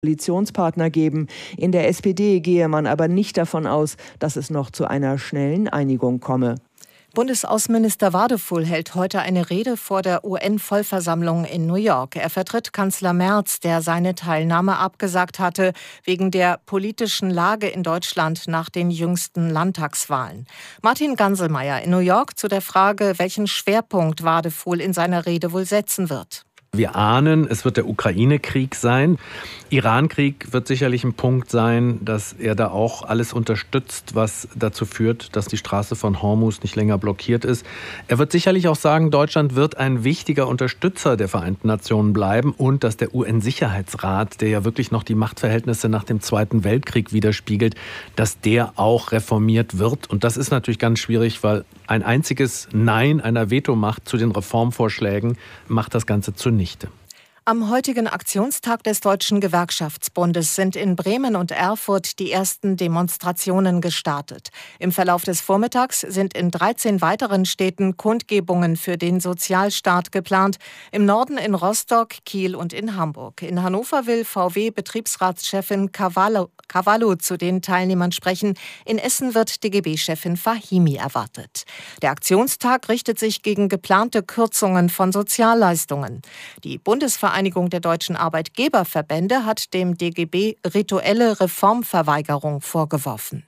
Koalitionspartner geben. In der SPD gehe man aber nicht davon aus, dass es noch zu einer schnellen Einigung komme. Bundesaußenminister Wadefuhl hält heute eine Rede vor der UN-Vollversammlung in New York. Er vertritt Kanzler Merz, der seine Teilnahme abgesagt hatte, wegen der politischen Lage in Deutschland nach den jüngsten Landtagswahlen. Martin Ganselmeier in New York zu der Frage, welchen Schwerpunkt Wadefuhl in seiner Rede wohl setzen wird. Wir ahnen, es wird der Ukraine-Krieg sein. Iran-Krieg wird sicherlich ein Punkt sein, dass er da auch alles unterstützt, was dazu führt, dass die Straße von Hormuz nicht länger blockiert ist. Er wird sicherlich auch sagen, Deutschland wird ein wichtiger Unterstützer der Vereinten Nationen bleiben und dass der UN-Sicherheitsrat, der ja wirklich noch die Machtverhältnisse nach dem Zweiten Weltkrieg widerspiegelt, dass der auch reformiert wird. Und das ist natürlich ganz schwierig, weil ein einziges Nein einer Vetomacht zu den Reformvorschlägen macht das Ganze zunichte. Am heutigen Aktionstag des Deutschen Gewerkschaftsbundes sind in Bremen und Erfurt die ersten Demonstrationen gestartet. Im Verlauf des Vormittags sind in 13 weiteren Städten Kundgebungen für den Sozialstaat geplant. Im Norden in Rostock, Kiel und in Hamburg. In Hannover will VW-Betriebsratschefin Cavallo zu den Teilnehmern sprechen. In Essen wird DGB-Chefin Fahimi erwartet. Der Aktionstag richtet sich gegen geplante Kürzungen von Sozialleistungen. Die Bundesvereinigung der deutschen Arbeitgeberverbände hat dem DGB rituelle Reformverweigerung vorgeworfen.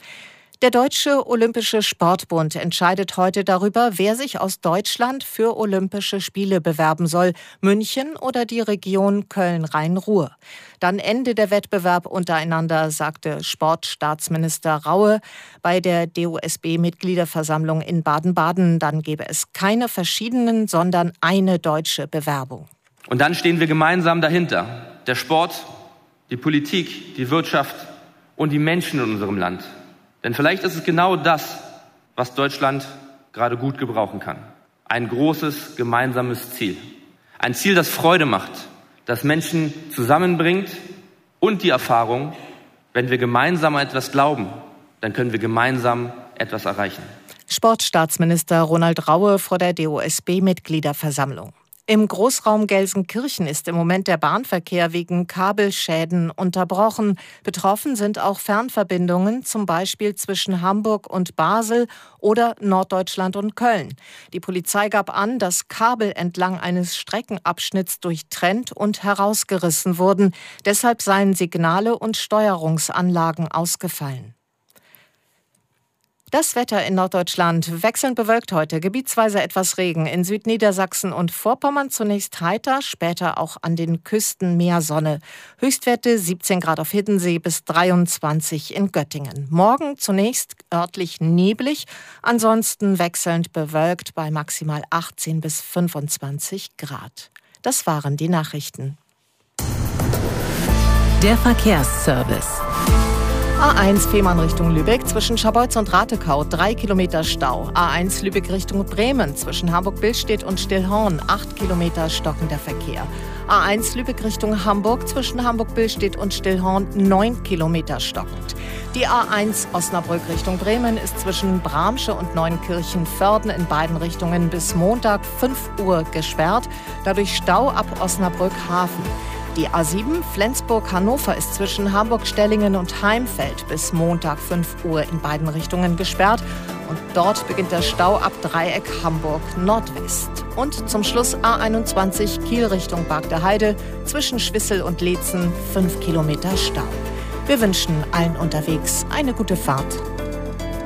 Der Deutsche Olympische Sportbund entscheidet heute darüber, wer sich aus Deutschland für Olympische Spiele bewerben soll, München oder die Region Köln-Rhein-Ruhr. Dann ende der Wettbewerb untereinander, sagte Sportstaatsminister Raue bei der DOSB-Mitgliederversammlung in Baden-Baden. Dann gäbe es keine verschiedenen, sondern eine deutsche Bewerbung. Und dann stehen wir gemeinsam dahinter. Der Sport, die Politik, die Wirtschaft und die Menschen in unserem Land. Denn vielleicht ist es genau das, was Deutschland gerade gut gebrauchen kann. Ein großes gemeinsames Ziel. Ein Ziel, das Freude macht, das Menschen zusammenbringt und die Erfahrung, wenn wir gemeinsam an etwas glauben, dann können wir gemeinsam etwas erreichen. Sportstaatsminister Ronald Raue vor der DOSB-Mitgliederversammlung. Im Großraum Gelsenkirchen ist im Moment der Bahnverkehr wegen Kabelschäden unterbrochen. Betroffen sind auch Fernverbindungen, zum Beispiel zwischen Hamburg und Basel oder Norddeutschland und Köln. Die Polizei gab an, dass Kabel entlang eines Streckenabschnitts durchtrennt und herausgerissen wurden. Deshalb seien Signale und Steuerungsanlagen ausgefallen. Das Wetter in Norddeutschland wechselnd bewölkt heute, gebietsweise etwas Regen. In Südniedersachsen und Vorpommern zunächst heiter, später auch an den Küsten mehr Sonne. Höchstwerte 17 Grad auf Hiddensee bis 23 in Göttingen. Morgen zunächst örtlich neblig, ansonsten wechselnd bewölkt bei maximal 18 bis 25 Grad. Das waren die Nachrichten. Der Verkehrsservice. A1 Fehmarn Richtung Lübeck, zwischen Scharbeutz und Ratekau 3 Kilometer Stau. A1 Lübeck Richtung Bremen, zwischen Hamburg-Billstedt und Stillhorn 8 Kilometer stockender Verkehr. A1 Lübeck Richtung Hamburg, zwischen Hamburg-Billstedt und Stillhorn 9 Kilometer stockend. Die A1 Osnabrück Richtung Bremen ist zwischen Bramsche und Neunkirchen-Vörden in beiden Richtungen bis Montag 5 Uhr gesperrt, dadurch Stau ab Osnabrück-Hafen. Die A7 Flensburg-Hannover ist zwischen Hamburg-Stellingen und Heimfeld bis Montag 5 Uhr in beiden Richtungen gesperrt. Und dort beginnt der Stau ab Dreieck Hamburg-Nordwest. Und zum Schluss A21 Kiel Richtung Barg der Heide, zwischen Schwissel und Leetzen 5 Kilometer Stau. Wir wünschen allen unterwegs eine gute Fahrt.